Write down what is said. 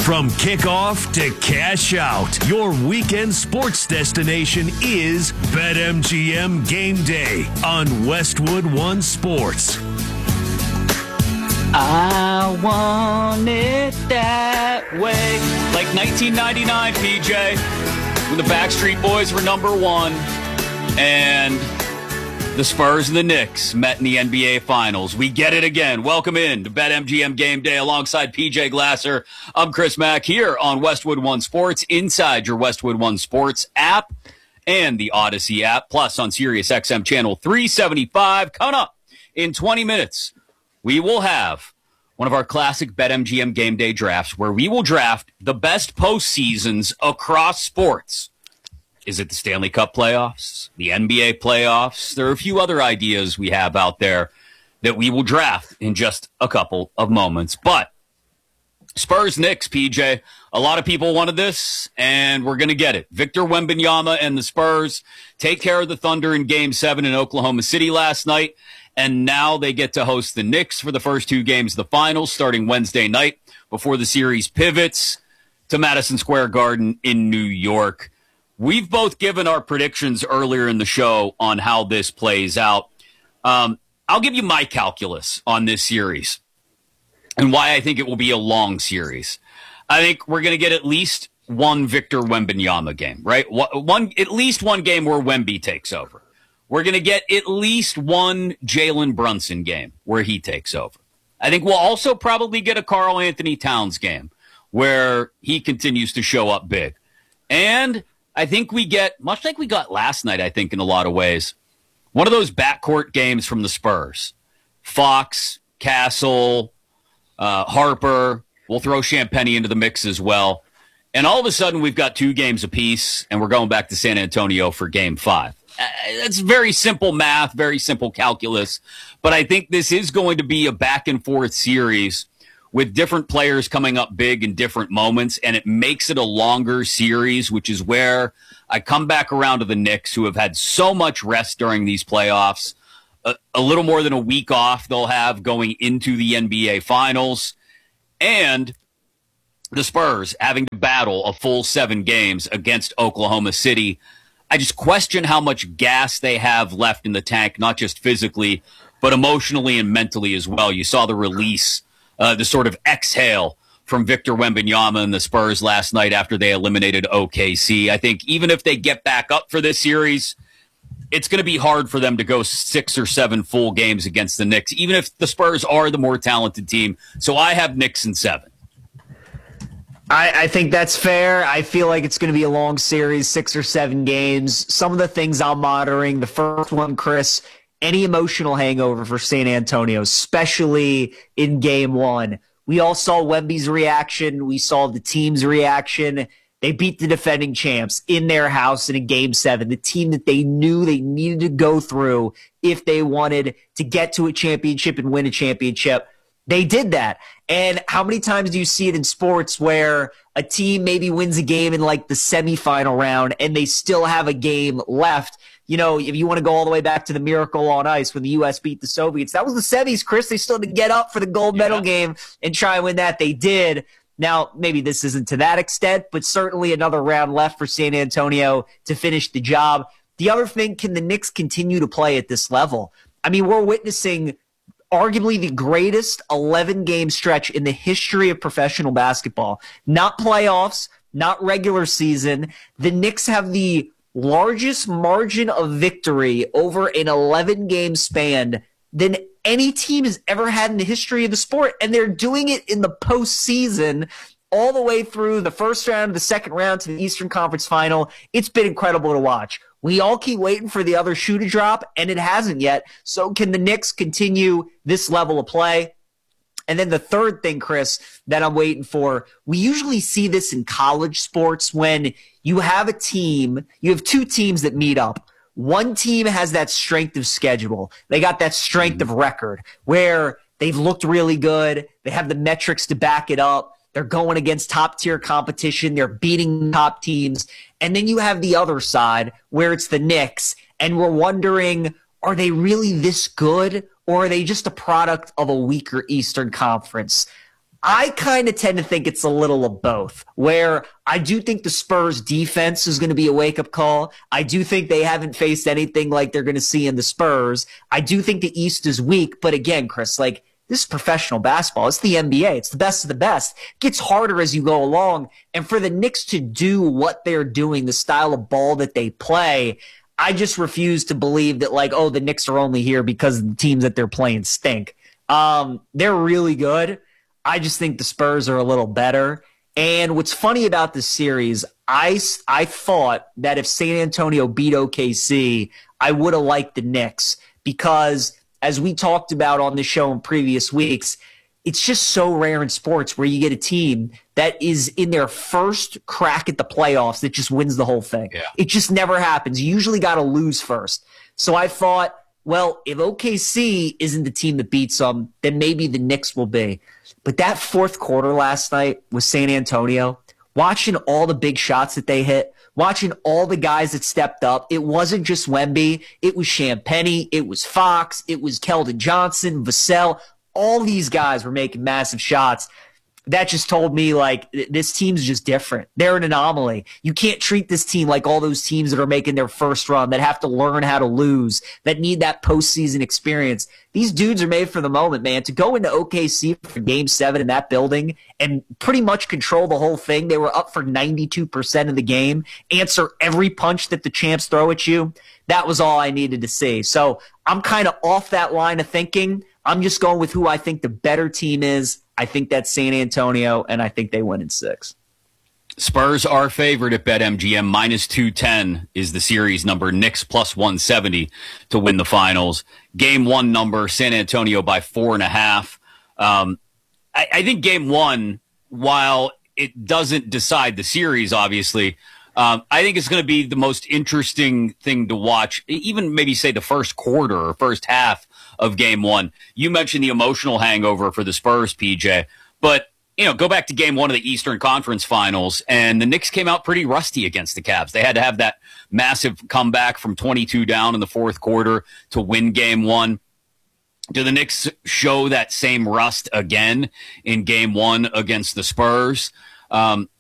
From kickoff to cash out, your weekend sports destination is BetMGM Game Day on Westwood One Sports. I want it that way. Like 1999, PJ, when the Backstreet Boys were number one and the Spurs and the Knicks met in the NBA Finals. We get it again. Welcome in to BetMGM Game Day alongside PJ Glasser. I'm Chris Mack here on Westwood One Sports, inside your Westwood One Sports app and the Odyssey app, plus on Sirius XM Channel 375. Coming up in 20 minutes, we will have one of our classic BetMGM Game Day drafts where we will draft the best postseasons across sports. Is it the Stanley Cup playoffs, the NBA playoffs? There are a few other ideas we have out there that we will draft in just a couple of moments. But Spurs Knicks, PJ, a lot of people wanted this, and we're going to get it. Victor Wembanyama and the Spurs take care of the Thunder in Game 7 in Oklahoma City last night, and now they get to host the Knicks for the first two games of the finals starting Wednesday night before the series pivots to Madison Square Garden in New York. We've both given our predictions earlier in the show on how this plays out. I'll give you my calculus on this series and why I think it will be a long series. I think we're going to get at least one Victor Wembanyama game, right? At least one game where Wemby takes over. We're going to get at least one Jalen Brunson game where he takes over. I think we'll also probably get a Karl Anthony Towns game where he continues to show up big. And I think we get, much like we got last night, I think, in a lot of ways, one of those backcourt games from the Spurs. Fox, Castle, Harper. We'll throw Champagnie into the mix as well. And all of a sudden, we've got two games apiece, and we're going back to San Antonio for Game 5. That's very simple math, very simple calculus. But I think this is going to be a back-and-forth series with different players coming up big in different moments, and it makes it a longer series, which is where I come back around to the Knicks, who have had so much rest during these playoffs. A little more than a week off they'll have going into the NBA Finals, and the Spurs having to battle a full 7 games against Oklahoma City. I just question how much gas they have left in the tank, not just physically, but emotionally and mentally as well. You saw the release, the sort of exhale from Victor Wembanyama and the Spurs last night after they eliminated OKC. I think even if they get back up for this series, it's going to be hard for them to go 6 or 7 full games against the Knicks, even if the Spurs are the more talented team. So I have Knicks in 7. I think that's fair. I feel like it's going to be a long series, 6 or 7 games. Some of the things I'm monitoring, the first one, Chris, any emotional hangover for San Antonio, especially in Game 1. We all saw Wemby's reaction. We saw the team's reaction. They beat the defending champs in their house in a Game 7, the team that they knew they needed to go through if they wanted to get to a championship and win a championship. They did that. And how many times do you see it in sports where a team maybe wins a game in like the semifinal round and they still have a game left? You know, if you want to go all the way back to the Miracle on Ice when the U.S. beat the Soviets, that was the semis, Chris. They still had to get up for the gold medal game and try and win that. They did. Now, maybe this isn't to that extent, but certainly another round left for San Antonio to finish the job. The other thing, can the Knicks continue to play at this level? I mean, we're witnessing arguably the greatest 11-game stretch in the history of professional basketball. Not playoffs, not regular season. The Knicks have the largest margin of victory over an 11-game span than any team has ever had in the history of the sport, and they're doing it in the postseason all the way through the first round, the second round to the Eastern Conference Final. It's been incredible to watch. We all keep waiting for the other shoe to drop, and it hasn't yet. So can the Knicks continue this level of play? And then the third thing, Chris, that I'm waiting for, we usually see this in college sports when you have a team, you have two teams that meet up. One team has that strength of schedule. They got that strength of record where they've looked really good. They have the metrics to back it up. They're going against top-tier competition. They're beating top teams. And then you have the other side where it's the Knicks, and we're wondering, are they really this good, or are they just a product of a weaker Eastern Conference? I kind of tend to think it's a little of both, where I do think the Spurs defense is going to be a wake-up call. I do think they haven't faced anything like they're going to see in the Spurs. I do think the East is weak, but again, Chris, like, this is professional basketball. It's the NBA. It's the best of the best. It gets harder as you go along. And for the Knicks to do what they're doing, the style of ball that they play, I just refuse to believe that, like, oh, the Knicks are only here because the teams that they're playing stink. They're really good. I just think the Spurs are a little better. And what's funny about this series, I thought that if San Antonio beat OKC, I would have liked the Knicks because, as we talked about on the show in previous weeks, it's just so rare in sports where you get a team that is in their first crack at the playoffs that just wins the whole thing. Yeah. It just never happens. You usually got to lose first. So I thought, well, if OKC isn't the team that beats them, then maybe the Knicks will be. But that fourth quarter last night with San Antonio, watching all the big shots that they hit, watching all the guys that stepped up, it wasn't just Wemby. It was Champagnie. It was Fox. It was Keldon Johnson, Vassell. All these guys were making massive shots. That just told me, like, this team's just different. They're an anomaly. You can't treat this team like all those teams that are making their first run, that have to learn how to lose, that need that postseason experience. These dudes are made for the moment, man. To go into OKC for Game 7 in that building and pretty much control the whole thing, they were up for 92% of the game, answer every punch that the champs throw at you. That was all I needed to see. So I'm kind of off that line of thinking. I'm just going with who I think the better team is. I think that's San Antonio, and I think they win in 6. Spurs are favored at BetMGM. Minus 210 is the series number. Knicks plus 170 to win the finals. Game 1 number, San Antonio by 4.5. I think Game 1, while it doesn't decide the series, obviously, I think it's going to be the most interesting thing to watch, even maybe say the first quarter or first half of Game 1. You mentioned the emotional hangover for the Spurs, PJ, but go back to Game 1 of the Eastern Conference Finals, and the Knicks came out pretty rusty against the Cavs. They had to have that massive comeback from 22 down in the fourth quarter to win Game 1. Do the Knicks show that same rust again in Game 1 against the Spurs?